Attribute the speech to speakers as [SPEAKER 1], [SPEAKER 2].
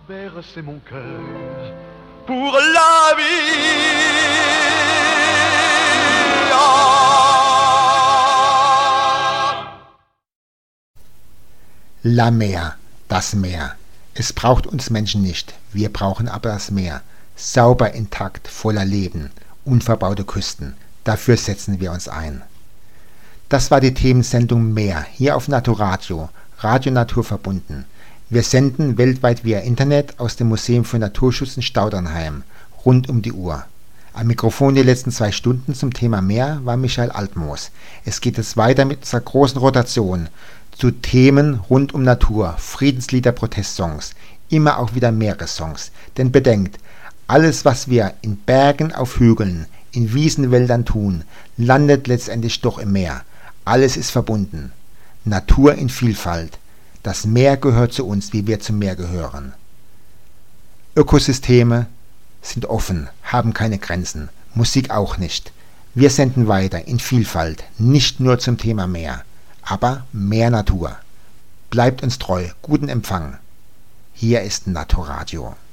[SPEAKER 1] bercer mon cœur pour la vie.
[SPEAKER 2] La Mer, das Meer. Es braucht uns Menschen nicht, wir brauchen aber das Meer. Sauber, intakt, voller Leben, unverbaute Küsten. Dafür setzen wir uns ein. Das war die Themensendung Meer, hier auf Naturadio, Radio Natur verbunden. Wir senden weltweit via Internet aus dem Museum für Naturschutz in Staudernheim, rund um die Uhr. Am Mikrofon die letzten 2 Stunden zum Thema Meer war Michael Altmoos. Es geht jetzt weiter mit unserer großen Rotation zu Themen rund um Natur, Friedenslieder, Protestsongs, immer auch wieder Meeressongs. Denn bedenkt, alles was wir in Bergen, auf Hügeln, in Wiesenwäldern tun, landet letztendlich doch im Meer. Alles ist verbunden. Natur in Vielfalt. Das Meer gehört zu uns, wie wir zum Meer gehören. Ökosysteme sind offen, haben keine Grenzen. Musik auch nicht. Wir senden weiter in Vielfalt, nicht nur zum Thema Meer, aber mehr Natur. Bleibt uns treu, guten Empfang. Hier ist Naturadio.